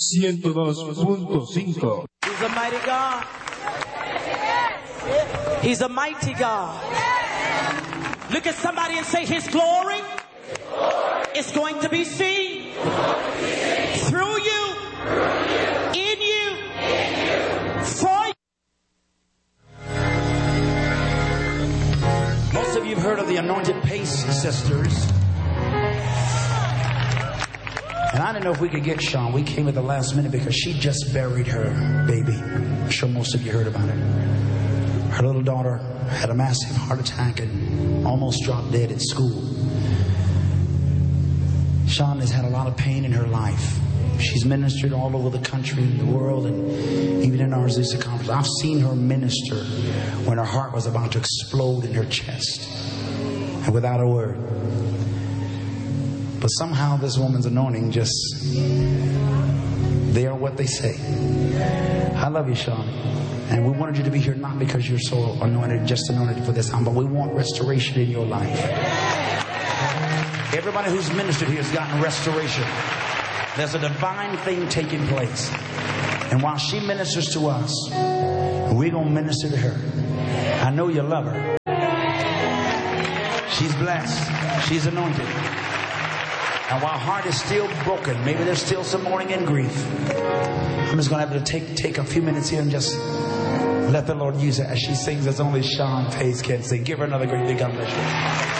102.5. He's a mighty God. He's a mighty God. Look at somebody and say, His glory is going to be seen through you, in you, for you. Most of you have heard of the Anointed Pace Sisters. And I didn't know if we could get Sean. We came at the last minute because she just buried her baby. I'm sure most of you heard about it. Her little daughter had a massive heart attack and almost dropped dead at school. Sean has had a lot of pain in her life. She's ministered all over the country and the world, and even in our Azusa conference. I've seen her minister when her heart was about to explode in her chest, and without a word. But somehow this woman's anointing just, they are what they say. I love you, Sean. And we wanted you to be here not because you're so anointed, just anointed for this time, but we want restoration in your life. Everybody who's ministered here has gotten restoration. There's a divine thing taking place. And while she ministers to us, we're going to minister to her. I know you love her. She's blessed. She's anointed. And while heart is still broken, maybe there's still some mourning and grief, I'm just going to have to take a few minutes here and just let the Lord use her as she sings as only Sean Pace can sing. Give her another great big God bless you.